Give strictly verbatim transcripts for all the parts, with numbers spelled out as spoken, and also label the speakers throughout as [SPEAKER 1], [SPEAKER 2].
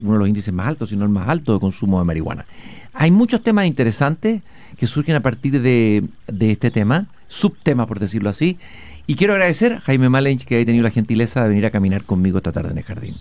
[SPEAKER 1] uno de los índices más altos, si no el más alto de consumo de marihuana. Hay muchos temas interesantes que surgen a partir de, de este tema, subtemas por decirlo así, y quiero agradecer a Jaime Malinch que haya tenido la gentileza de venir a caminar conmigo esta tarde en el jardín.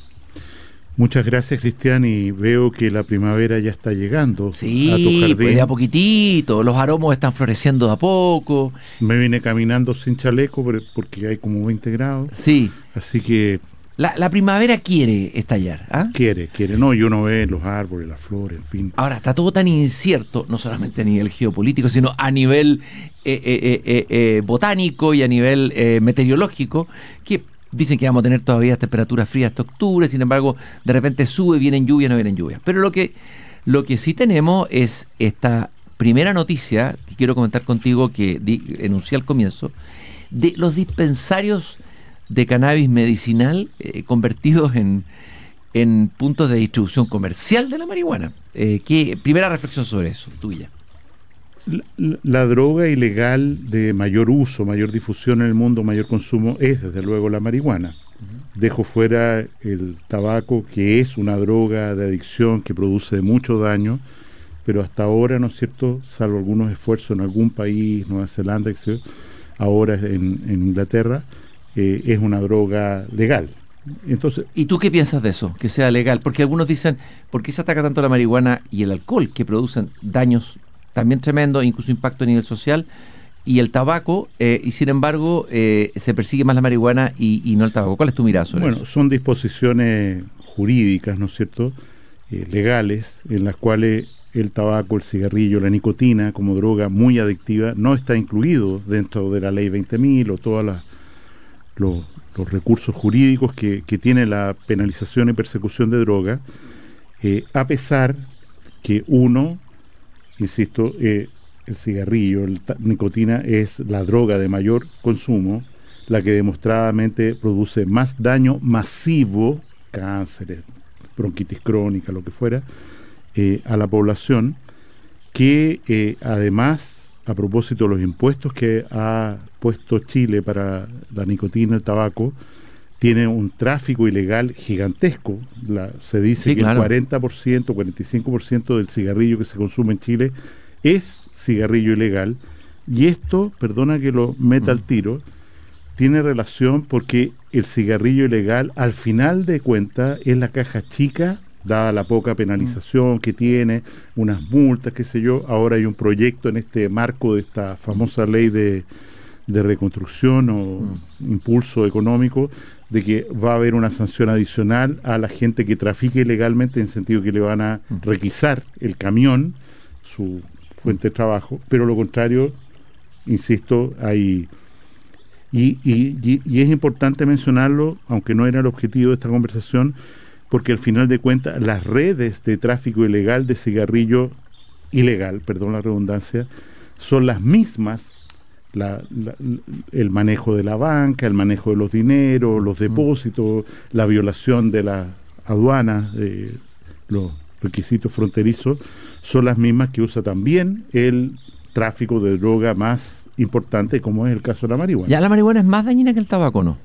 [SPEAKER 2] Muchas gracias, Cristian, y veo que la primavera ya está llegando
[SPEAKER 1] sí,
[SPEAKER 2] a tu jardín.
[SPEAKER 1] Pues de a poquitito, los aromos están floreciendo de a poco.
[SPEAKER 2] Me vine caminando sin chaleco porque hay como veinte grados.
[SPEAKER 1] Sí.
[SPEAKER 2] Así que...
[SPEAKER 1] La, la primavera quiere estallar, ¿ah?
[SPEAKER 2] Quiere, quiere. No, y uno ve los árboles, las flores, en fin.
[SPEAKER 1] Ahora, está todo tan incierto, no solamente a nivel geopolítico, sino a nivel eh, eh, eh, eh, botánico y a nivel eh, meteorológico, que dicen que vamos a tener todavía temperaturas frías hasta octubre, sin embargo, de repente sube, vienen lluvias, no vienen lluvias. Pero lo que, lo que sí tenemos es esta primera noticia que quiero comentar contigo, que di, enuncié al comienzo, de los dispensarios de cannabis medicinal eh, convertidos en, en puntos de distribución comercial de la marihuana. Eh, ¿qué, primera reflexión sobre eso, tuya.
[SPEAKER 2] La, la, la droga ilegal de mayor uso, mayor difusión en el mundo, mayor consumo, es desde luego la marihuana. Uh-huh. Dejo fuera el tabaco, que es una droga de adicción que produce mucho daño, pero hasta ahora, ¿no es cierto?, salvo algunos esfuerzos en algún país, Nueva Zelanda, etcétera, ahora en, en Inglaterra, Eh, es una droga legal. Entonces,
[SPEAKER 1] ¿y tú qué piensas de eso? Que sea legal, porque algunos dicen, ¿por qué se ataca tanto la marihuana y el alcohol, que producen daños también tremendos, incluso impacto a nivel social, y el tabaco, eh, y sin embargo eh, se persigue más la marihuana y, y no el tabaco? ¿Cuál es tu mirada sobre
[SPEAKER 2] bueno,
[SPEAKER 1] eso?
[SPEAKER 2] Bueno, son disposiciones jurídicas, ¿no es cierto?, eh, legales, en las cuales el tabaco, el cigarrillo, la nicotina como droga muy adictiva no está incluido dentro de la ley veinte mil o todas las Los, los recursos jurídicos que, que tiene la penalización y persecución de droga, eh, a pesar que uno, insisto, eh, el cigarrillo, la nicotina es la droga de mayor consumo, la que demostradamente produce más daño masivo, cánceres, bronquitis crónica, lo que fuera, eh, a la población, que eh, además, a propósito de los impuestos que ha puesto Chile para la nicotina y el tabaco, tiene un tráfico ilegal gigantesco. La, se dice sí, que claro. el cuarenta por ciento, cuarenta y cinco por ciento del cigarrillo que se consume en Chile es cigarrillo ilegal, y esto, perdona que lo meta mm. al tiro, tiene relación porque el cigarrillo ilegal, al final de cuentas, es la caja chica, dada la poca penalización que tiene, unas multas, qué sé yo. Ahora hay un proyecto en este marco de esta famosa ley de, de reconstrucción o mm. impulso económico, de que va a haber una sanción adicional a la gente que trafique ilegalmente, en sentido que le van a requisar el camión, su fuente de trabajo, pero lo contrario, insisto, hay... Y, y, y, y es importante mencionarlo, aunque no era el objetivo de esta conversación, porque al final de cuentas las redes de tráfico ilegal de cigarrillo ilegal, perdón la redundancia, son las mismas, la, la, el manejo de la banca, el manejo de los dineros, los depósitos, la violación de las aduanas, eh, los requisitos fronterizos, son las mismas que usa también el tráfico de droga más importante, como es el caso de la marihuana.
[SPEAKER 1] ¿Ya la marihuana es más dañina que el tabaco, no?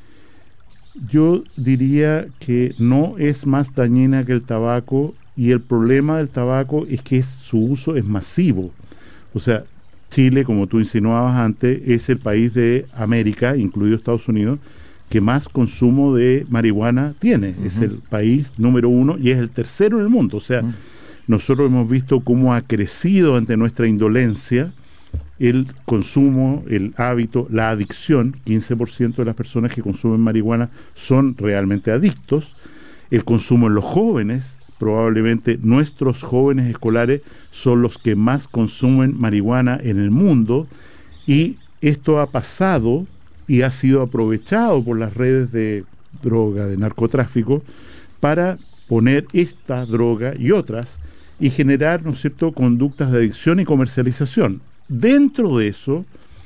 [SPEAKER 2] Yo diría que no es más dañina que el tabaco, y el problema del tabaco es que es, su uso es masivo. O sea, Chile, como tú insinuabas antes, es el país de América, incluido Estados Unidos, que más consumo de marihuana tiene. Uh-huh. Es el país número uno y es el tercero en el mundo. O sea, uh-huh. nosotros hemos visto cómo ha crecido ante nuestra indolencia el consumo, el hábito, la adicción. Quince por ciento de las personas que consumen marihuana son realmente adictos. El consumo en los jóvenes, probablemente nuestros jóvenes escolares son los que más consumen marihuana en el mundo, y esto ha pasado y ha sido aprovechado por las redes de droga, de narcotráfico, para poner esta droga y otras y generar, ¿no es cierto?, conductas de adicción y comercialización. Dentro de eso,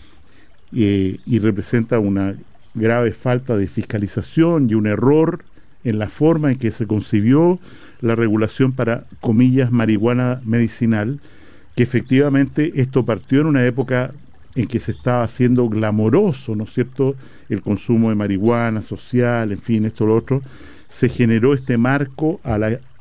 [SPEAKER 2] eh, y representa una grave falta de fiscalización y un error en la forma en que se concibió la regulación para, comillas, marihuana medicinal, que efectivamente esto partió en una época en que se estaba haciendo glamoroso, ¿no es cierto?, el consumo de marihuana social, en fin, esto, lo otro. se generó este marco a la